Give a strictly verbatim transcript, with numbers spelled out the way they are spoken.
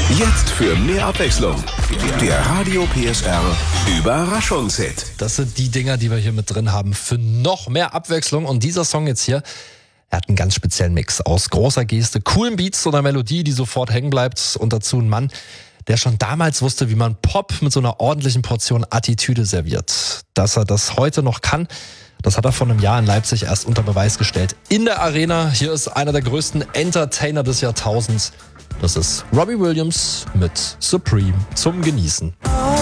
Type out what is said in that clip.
Jetzt für mehr Abwechslung. Der Radio P S R Überraschungshit. Das sind die Dinger, die wir hier mit drin haben für noch mehr Abwechslung. Und dieser Song jetzt hier, er hat einen ganz speziellen Mix aus großer Geste, coolen Beats und einer Melodie, die sofort hängen bleibt. Und dazu ein Mann, der schon damals wusste, wie man Pop mit so einer ordentlichen Portion Attitüde serviert. Dass er das heute noch kann, das hat er vor einem Jahr in Leipzig erst unter Beweis gestellt. In der Arena, hier ist einer der größten Entertainer des Jahrtausends. Das ist Robbie Williams mit Supreme zum Genießen.